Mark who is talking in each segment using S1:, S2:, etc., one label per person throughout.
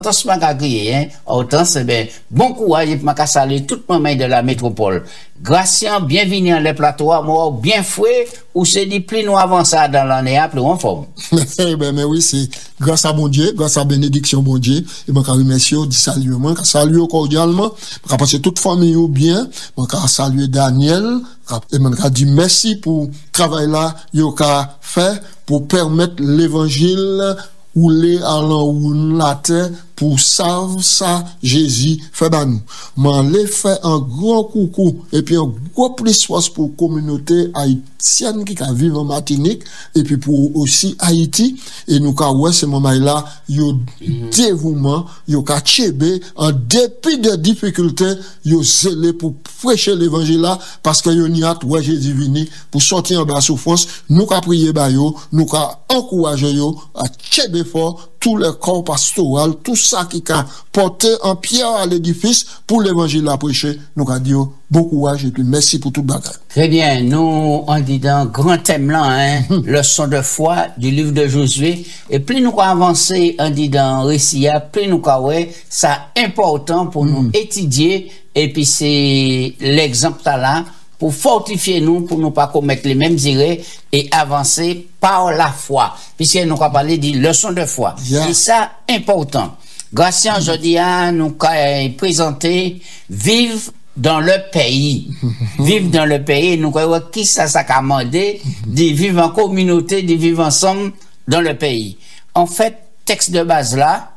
S1: Autant ce m'a crié, hein, autant c'est bien. Bon courage et m'a saluer toute maman de la métropole. Gracien, bienvenue en les plateaux, moi, bien fouet, ou c'est dit plus nous avancer dans l'année, plus en forme.
S2: Mais oui, c'est grâce à mon Dieu, grâce à bénédiction mon Dieu, et moi, remercier, dit salut, moi, saluer cordialement, moi, passer toute famille au bien, moi, saluer Daniel, et moi, dit merci pour le travail là, yo ka fait, pour permettre l'évangile, rouler à l'en la terre pour savent ça Jésus fait ba nous. M'en les fait un grand coucou et puis un gros plus force pour communauté haïtienne qui vivent en Martinique et puis pour aussi Haïti et nous ka ouais ce moment là yo dévouement yo ka tchébé en dépit de difficultés yo zélé pour prêcher l'évangile là parce que yo n'y a ouais Jésus vini pour sortir en bas souffrance nous ka prier ba yo nous ka encourager yo à tchébé fort tout le corps pastoral, tout ça qui a porté en pierre à l'édifice pour l'évangile à prêcher. Nous avons dit bon courage et puis merci pour tout le bagage.
S1: Très bien, nous on dit dans grand thème là, hein, leçon de foi du livre de Josué. Et plus nous avancer, on dit dans récit, plus nous ouais, ça important pour nous étudier. Et puis c'est l'exemple là. Pour fortifier nous, pour ne pas commettre les mêmes erreurs et avancer par la foi. Puisque nous avons parlé de leçon de foi. Yeah. Et ça, important. Gracien, aujourd'hui, nous avons présenté vivre dans le pays. Vivre dans le pays, nous avons qui ça a commandé de vivre en communauté, de vivre ensemble dans le pays. En fait, texte de base là,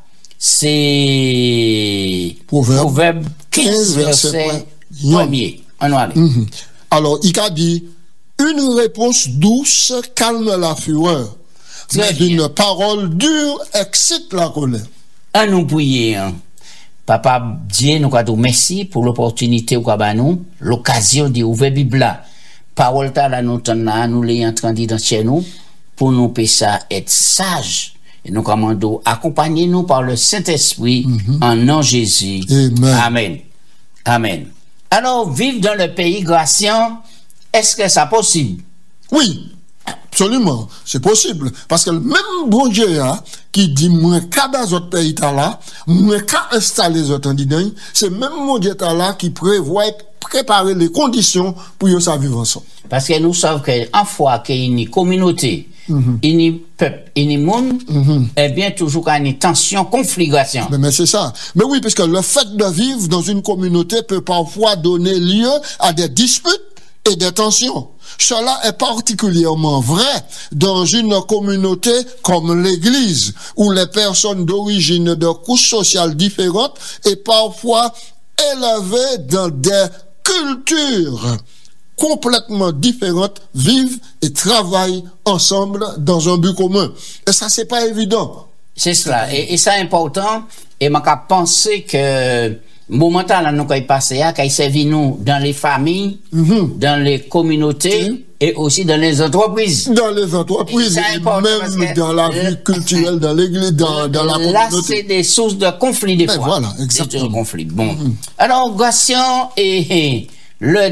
S1: c'est Proverbe 15, verset 1er.
S2: Alors, il a dit, une réponse douce calme la fureur, mais une parole dure excite la colère.
S1: À nous prier, hein. Papa Dieu, nous avons merci pour l'opportunité nous, l'occasion d'ouvrir la Bible là. Parole là, nous l'ayons entendu dans chez nous, pour nous ça être sage. Et nous commandons, accompagnez-nous par le Saint-Esprit, en nom de Jésus.
S2: Amen.
S1: Amen. Amen. Alors, vivre dans le pays gracien, est-ce que c'est possible?
S2: Oui, absolument, c'est possible. Parce que le même bon Dieu qui dit, moi, qu'à dans autres pays là, moi, qu'à installer les autres dedans, c'est même mon Dieu là qui prévoit préparer les conditions pour y ça vivre ensemble.
S1: Parce que nous savons qu'en fois qu'il y a une communauté, il y a peuple, il y a monde, eh bien, toujours qu'il y a une tension, conflagration.
S2: Mais c'est ça. Mais oui, parce que le fait de vivre dans une communauté peut parfois donner lieu à des disputes et des tensions. Cela est particulièrement vrai dans une communauté comme l'Église, où les personnes d'origine de couches sociales différentes et parfois élevées dans des cultures complètement différentes vivent et travaillent ensemble dans un but commun. Et ça, c'est pas évident.
S1: C'est cela. Et ça, important. Et m'a pensé que, momentan là, nous, quand il passe, quand il servi nous dans les familles, dans les communautés, et aussi dans les entreprises.
S2: Dans les entreprises, et même dans la vie culturelle, dans l'église, dans la communauté.
S1: Là, c'est des sources de conflit des fois.
S2: Voilà, exactement.
S1: Des sources de conflit. Bon. Alors, Gracien et le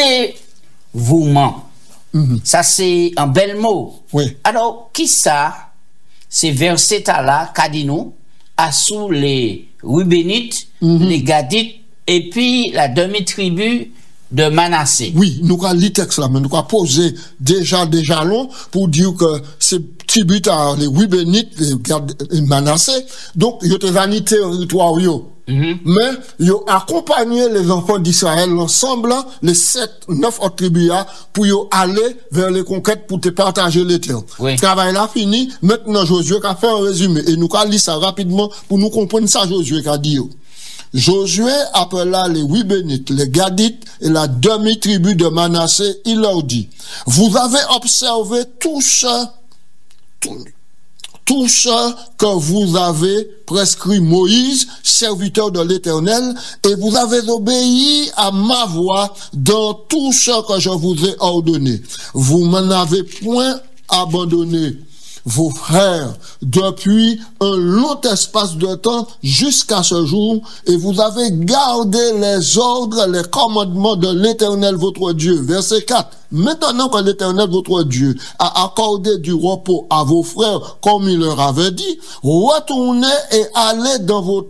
S1: dévouement. Ça, c'est un bel mot.
S2: Oui.
S1: Alors, qui ça? C'est verset là, qu'a dit nous, à sous les Rubénites, les Gadites, et puis la demi-tribu de Manassé.
S2: Oui, nous avons lu texte là, mais nous avons posé déjà des jalons pour dire que ces tribus, les Rubénites, les Manassé, donc, ils ont vanité territoire, mais ils ont accompagné les enfants d'Israël ensemble, les 9 autres tribus, pour aller vers les conquêtes pour te partager les terres.
S1: Oui.
S2: Le travail là fini, maintenant Josué a fait un résumé, et nous allons lire ça rapidement pour nous comprendre ça Josué a dit. Josué appela les Rubénites, les Gadites et la demi-tribu de Manassé, il leur dit, vous avez observé tout ce que vous avez prescrit Moïse, serviteur de l'Éternel, et vous avez obéi à ma voix dans tout ce que je vous ai ordonné. Vous m'en avez point abandonné. vos frères depuis un long espace de temps jusqu'à ce jour, et vous avez gardé les ordres, les commandements de l'Éternel votre Dieu. Verset 4. Maintenant que l'Éternel votre Dieu a accordé du repos à vos frères comme il leur avait dit, retournez et allez dans vos